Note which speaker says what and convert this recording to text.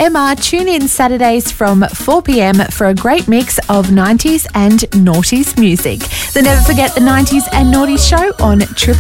Speaker 1: Emma. Tune in Saturdays from 4 p.m. for a great mix of 90s and noughties music. The Never Forget the 90s and Noughties show on Triple